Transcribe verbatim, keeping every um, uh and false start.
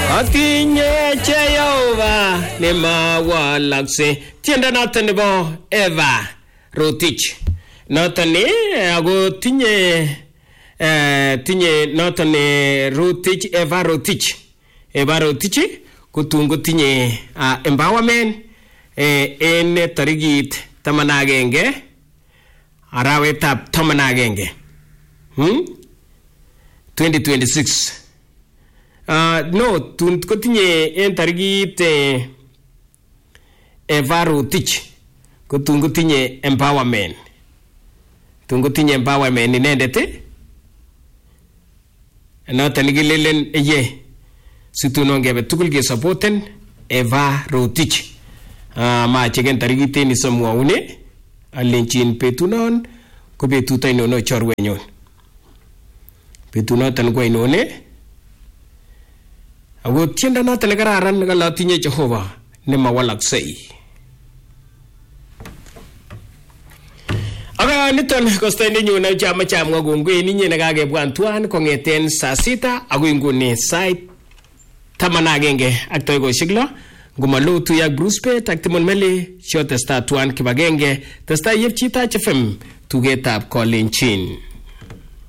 Atinye Jehova nemawalakse. Tienda noton nebo Eva Rotich. Noton ni ako tinye eh tinye noton ni Rotich Eva Rotich. Eva Rotich kotun kotinye uh, empowerment eh en tarikit taman ak agenge arawetab taman ak agenge. Hmm? twenty twenty-six. Uh, no, tun kotinye en tarikit eh, Eva Rotich kotun kotinye empowerment. Tun kotinye empowerment inendet eh? Noton nikilelen ye situn ongebe tugul ke supporten Eva Rotich. Uh, ma cheken tarikit en isomwaune alenjin betunon ko betut ainon chorwenyon. Betunoton ko ainon eh? Ako tienda noton nekararan nekalotinye Jehova nemawalaksei. Aga niton kostoinde nyun na chama chamwa kongwe ninyi nekakebwan tuan kongeten saa sita agoi nguni sait taman ak agenge ak dakikoshek lo ngomalo tuya Bruce Pet ak Timon Meli shotesta tuan kibagenge testa yepchita F M tugetab Kolenjin.